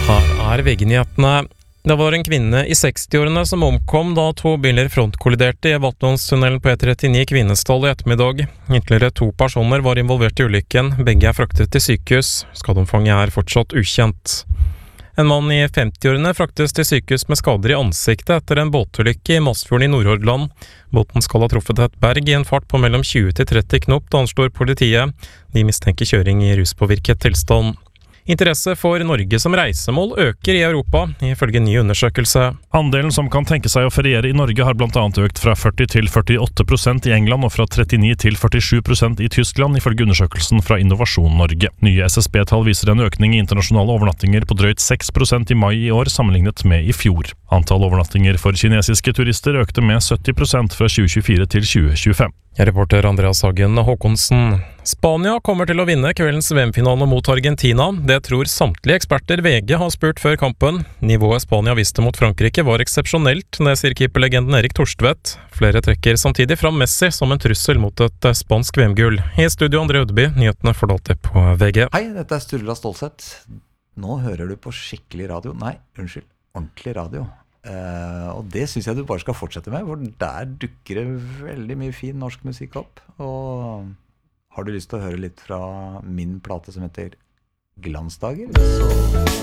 Her VG-nyhetene. Det var en kvinne i 60-årene som omkom da to biler frontkolliderte i Vatnåstunnelen på E39 i Kvinesdal i ettermiddag. Ytterligere 2 personer var involvert i ulykken. Begge er fraktet til sykehus. Skadeomfanget er fortsatt ukjent. En mann i 50-årene fraktes til sykehus med skader i ansiktet etter en båtulykke i Masfjorden i Nordhordland. Båten skal ha truffet et berg i en fart på mellom 20 til 30 knop, da anslår politiet. De mistenker kjøring i ruspåvirket tilstand. Interesse for Norge som reisemål øker i Europa, ifølge en ny undersøkelse. Andelen som kan tenke seg å feriere i Norge har blant annet økt fra 40 til 48% i England og fra 39 til 47% i Tyskland, ifølge undersøkelsen fra Innovasjon Norge. Nye SSB-tall viser en økning i internasjonale overnattinger på drøyt 6% i mai i år, sammenlignet med i fjor. Antall overnattinger for kinesiske turister økte med 70% fra 2024 til 2025. Reporter Andreas Hagen Håkonsen. Spania kommer til å vinne kveldens VM-finale mot Argentina. Det tror samtlige eksperter VG har spurt før kampen. Nivået Spania viste mot Frankrike var eksepsjonelt, det sier keeperlegenden Erik Torstvedt. Flere trekker samtidig fram Messi som en trussel mot et spansk VM-gull. I studio André Ødeby, nyhetene får alltid på VG. Hei, dette er Sturla Stålsett. Nå hører du på skikkelig radio. Nei, unnskyld, ordentlig radio. Og det synes jeg du bare skal fortsette med, for der dukker det veldig mye fin norsk musikk opp. Og har du lyst til å høre litt fra min plate som heter Glansdager, så